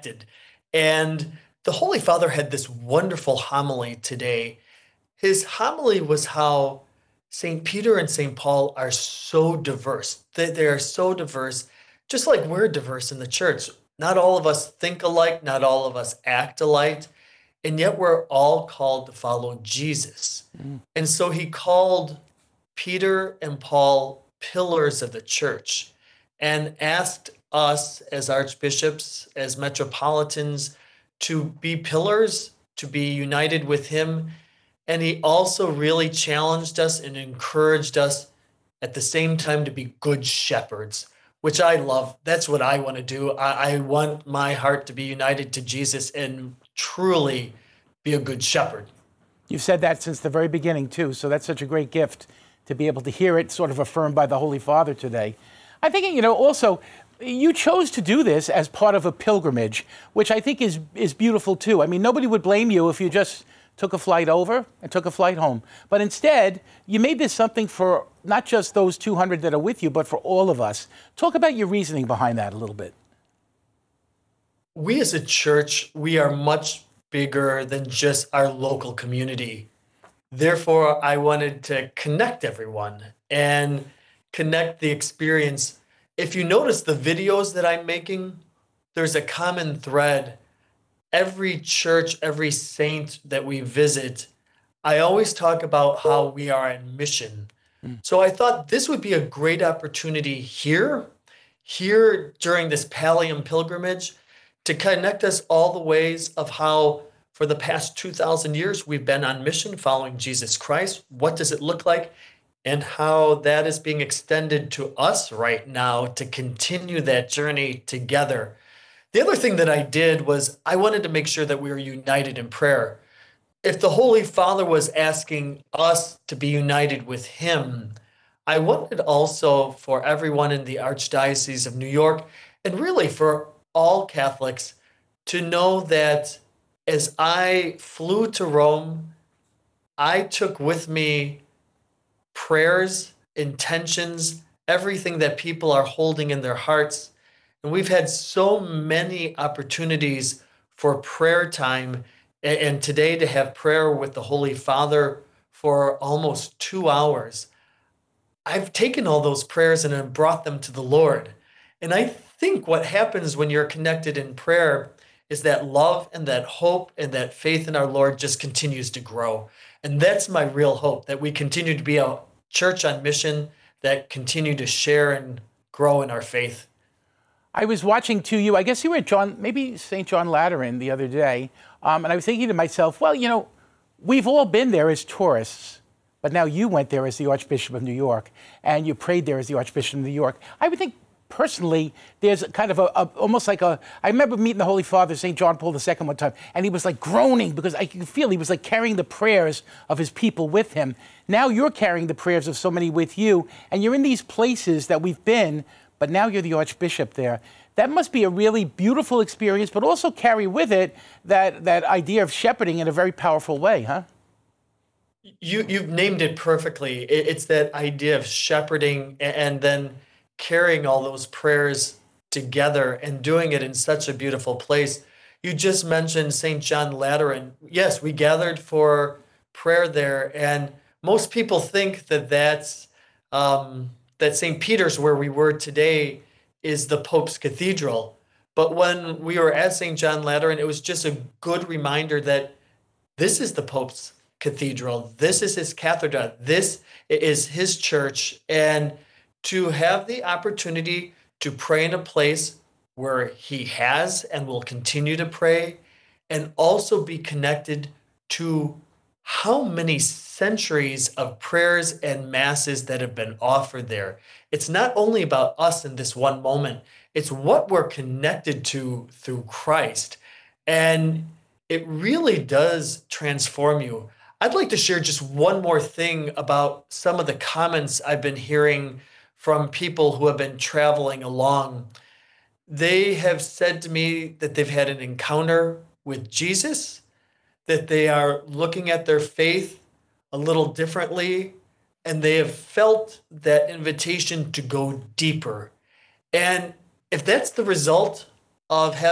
connected. And the Holy Father had this wonderful homily today. His homily was how St. Peter and St. Paul are so diverse. They are so diverse, just like we're diverse in the church. Not all of us think alike, not all of us act alike, and yet we're all called to follow Jesus. And so he called Peter and Paul pillars of the church and asked us as archbishops, as metropolitans, to be pillars, to be united with him. And he also really challenged us and encouraged us at the same time to be good shepherds, which I love. That's what I want to do. I want my heart to be united to Jesus and truly be a good shepherd. You've said that since the very beginning, too, so that's such a great gift to be able to hear it sort of affirmed by the Holy Father today. I think, also, you chose to do this as part of a pilgrimage, which I think is beautiful, too. I mean, nobody would blame you if you just took a flight over and took a flight home. But instead, you made this something for not just those 200 that are with you, but for all of us. Talk about your reasoning behind that a little bit. We as a church, we are much bigger than just our local community. Therefore, I wanted to connect everyone and connect the experience. If you notice the videos that I'm making, there's a common thread. Every church, every saint that we visit, I always talk about how we are on mission. So I thought this would be a great opportunity here during this Pallium pilgrimage, to connect us all the ways of how for the past 2,000 years we've been on mission following Jesus Christ. What does it look like? And how that is being extended to us right now to continue that journey together. The other thing that I did was I wanted to make sure that we were united in prayer. If the Holy Father was asking us to be united with him, I wanted also for everyone in the Archdiocese of New York, and really for all Catholics, to know that as I flew to Rome, I took with me prayers, intentions, everything that people are holding in their hearts. And we've had so many opportunities for prayer time. And today to have prayer with the Holy Father for almost 2 hours. I've taken all those prayers and I've brought them to the Lord. And I think what happens when you're connected in prayer is that love and that hope and that faith in our Lord just continues to grow. And that's my real hope, that we continue to be a church on mission that continue to share and grow in our faith. I was watching you, I guess you were at maybe St. John Lateran the other day, and I was thinking to myself, well, we've all been there as tourists, but now you went there as the Archbishop of New York, and you prayed there as the Archbishop of New York. I would think, personally, there's kind of almost like I remember meeting the Holy Father, St. John Paul II one time, and he was like groaning because I could feel he was like carrying the prayers of his people with him. Now you're carrying the prayers of so many with you, and you're in these places that we've been, but now you're the Archbishop there. That must be a really beautiful experience, but also carry with it that idea of shepherding in a very powerful way, huh? You've named it perfectly. It's that idea of shepherding and then carrying all those prayers together and doing it in such a beautiful place. You just mentioned St. John Lateran. Yes, we gathered for prayer there, and most people think that St. Peter's, where we were today, is the Pope's cathedral. But when we were at St. John Lateran, it was just a good reminder that this is the Pope's cathedral. This is his cathedra. This is his church. And to have the opportunity to pray in a place where he has and will continue to pray, and also be connected to how many centuries of prayers and masses that have been offered there. It's not only about us in this one moment, it's what we're connected to through Christ. And it really does transform you. I'd like to share just one more thing about some of the comments I've been hearing from people who have been traveling along. They have said to me that they've had an encounter with Jesus, that they are looking at their faith a little differently, and they have felt that invitation to go deeper. And if that's the result of having